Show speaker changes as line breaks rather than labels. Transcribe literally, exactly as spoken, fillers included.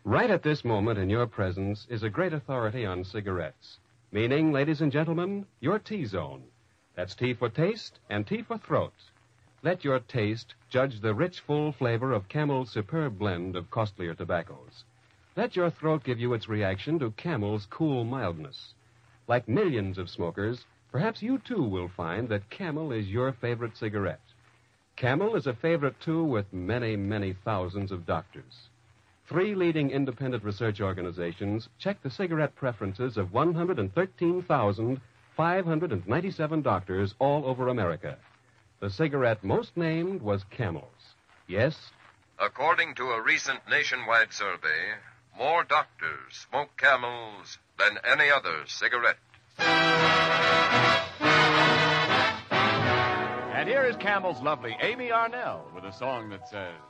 Right at this moment in your presence is a great authority on cigarettes. Meaning, ladies and gentlemen, your T-zone. That's T for taste and T for throat. Let your taste judge the rich, full flavor of Camel's superb blend of costlier tobaccos. Let your throat give you its reaction to Camel's cool mildness. Like millions of smokers, perhaps you too will find that Camel is your favorite cigarette. Camel is a favorite too with many, many thousands of doctors. Three leading independent research organizations checked the cigarette preferences of one hundred thirteen thousand five hundred ninety-seven doctors all over America. The cigarette most named was Camel's. Yes?
According to a recent nationwide survey, more doctors smoke Camels than any other cigarette.
And here is Camel's lovely Amy Arnell with a song that says...